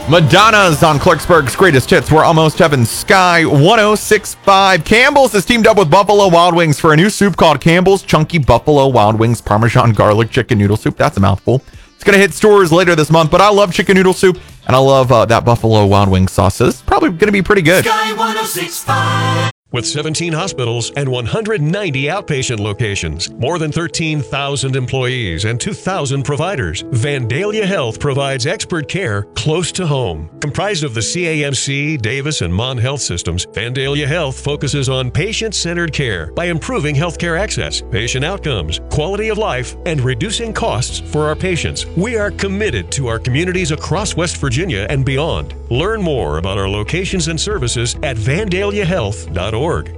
Madonna's on Clarksburg's Greatest Hits. We're almost heaven. Sky 1065. Campbell's has teamed up with Buffalo Wild Wings for a new soup called Campbell's Chunky Buffalo Wild Wings Parmesan Garlic Chicken Noodle Soup. That's a mouthful. It's going to hit stores later this month, but I love chicken noodle soup, and I love that Buffalo Wild Wings sauce. So this is probably going to be pretty good. Sky 1065. With 17 hospitals and 190 outpatient locations, more than 13,000 employees and 2,000 providers, Vandalia Health provides expert care close to home. Comprised of the CAMC, Davis, and Mon Health systems, Vandalia Health focuses on patient-centered care by improving healthcare access, patient outcomes, quality of life, and reducing costs for our patients. We are committed to our communities across West Virginia and beyond. Learn more about our locations and services at vandaliahealth.org.